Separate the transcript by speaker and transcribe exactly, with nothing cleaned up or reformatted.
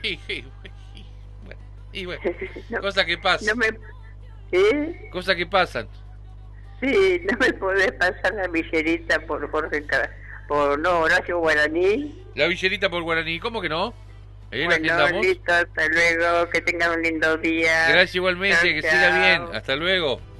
Speaker 1: y, y- bueno, y bueno,
Speaker 2: No,
Speaker 1: cosas que
Speaker 2: no
Speaker 1: pasan,
Speaker 2: me... ¿Eh?
Speaker 1: cosas que pasan.
Speaker 2: Sí, no me podés pasar la villerita por Jorge Car... por no, Horacio Guaraní.
Speaker 1: La villerita por guaraní, ¿cómo que no? ¿Eh? ¿La
Speaker 2: Bueno,
Speaker 1: agendamos?
Speaker 2: listo, hasta luego, que tengan un lindo día.
Speaker 1: Gracias
Speaker 2: Chao,
Speaker 1: igualmente, que siga bien.
Speaker 2: chao.
Speaker 1: Hasta luego.